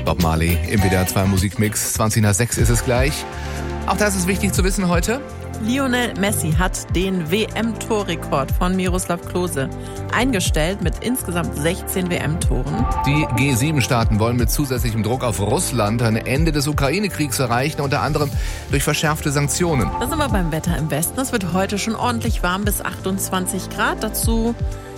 Bob Marley im WDR 2 Musikmix. 5:20 ist es gleich. Auch das ist wichtig zu wissen heute. Lionel Messi hat den WM-Torrekord von Miroslav Klose eingestellt mit insgesamt 16 WM-Toren. Die G7-Staaten wollen mit zusätzlichem Druck auf Russland ein Ende des Ukraine-Kriegs erreichen, unter anderem durch verschärfte Sanktionen. Da sind wir beim Wetter im Westen. Es wird heute schon ordentlich warm bis 28 Grad. Dazu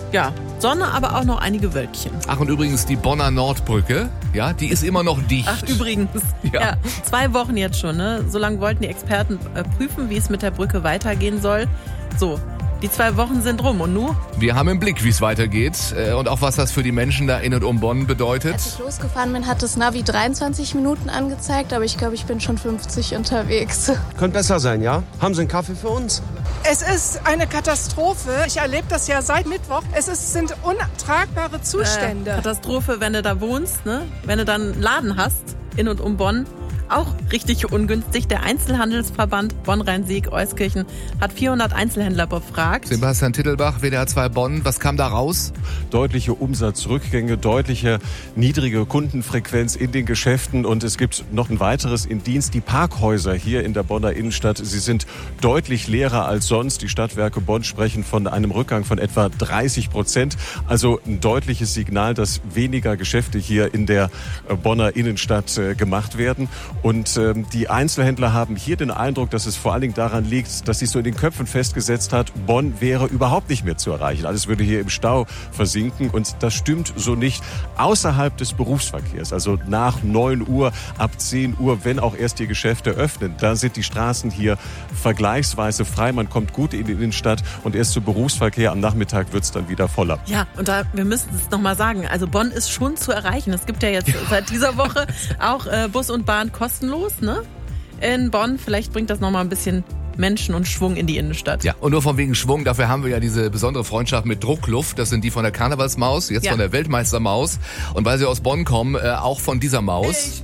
Sonne, aber auch noch einige Wölkchen. Ach, und übrigens die Bonner Nordbrücke, die ist immer noch dicht. Ach, übrigens. Ja. 2 Wochen jetzt schon, ne? So lange wollten die Experten prüfen, wie es mit der Brücke weitergehen soll. So, die 2 Wochen sind rum und nun? Wir haben im Blick, wie es weitergeht und auch was das für die Menschen da in und um Bonn bedeutet. Als ich losgefahren bin, hat das Navi 23 Minuten angezeigt, aber ich glaube, ich bin schon 50 unterwegs. Könnte besser sein, ja? Haben Sie einen Kaffee für uns? Es ist eine Katastrophe. Ich erlebe das ja seit Mittwoch. Sind untragbare Zustände. Katastrophe, wenn du da wohnst, ne? Wenn du dann einen Laden hast, in und um Bonn. Auch richtig ungünstig. Der Einzelhandelsverband Bonn-Rhein-Sieg-Euskirchen hat 400 Einzelhändler befragt. Sebastian Tittelbach, WDR 2 Bonn. Was kam da raus? Deutliche Umsatzrückgänge, deutliche niedrige Kundenfrequenz in den Geschäften. Und es gibt noch ein weiteres in Dienst. Die Parkhäuser hier in der Bonner Innenstadt, sie sind deutlich leerer als sonst. Die Stadtwerke Bonn sprechen von einem Rückgang von etwa 30%. Also ein deutliches Signal, dass weniger Geschäfte hier in der Bonner Innenstadt gemacht werden. Und die Einzelhändler haben hier den Eindruck, dass es vor allen Dingen daran liegt, dass sich so in den Köpfen festgesetzt hat, Bonn wäre überhaupt nicht mehr zu erreichen. Alles würde hier im Stau versinken und das stimmt so nicht. Außerhalb des Berufsverkehrs, also nach 9 Uhr, ab 10 Uhr, wenn auch erst die Geschäfte öffnen, da sind die Straßen hier vergleichsweise frei. Man kommt gut in die Innenstadt und erst zum Berufsverkehr am Nachmittag wird es dann wieder voller. Ja, und wir müssen es nochmal sagen, also Bonn ist schon zu erreichen. Es gibt ja jetzt seit dieser Woche auch Bus und Bahn kostenlos, ne? In Bonn. Vielleicht bringt das nochmal ein bisschen Menschen und Schwung in die Innenstadt. Ja, und nur von wegen Schwung, dafür haben wir ja diese besondere Freundschaft mit Druckluft. Das sind die von der Karnevalsmaus, jetzt von der Weltmeistermaus. Und weil sie aus Bonn kommen, auch von dieser Maus.